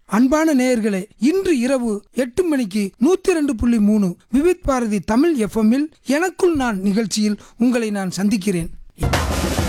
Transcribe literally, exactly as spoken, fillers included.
அன்பான நேயர்களே, இன்று இரவு எட்டு மணிக்கு நூத்தி ரெண்டு புள்ளி மூணு விவித் பாரதி தமிழ் எஃப்எம்மில் எனக்குள் நான் நிகழ்ச்சியில் உங்களை நான் சந்திக்கிறேன்.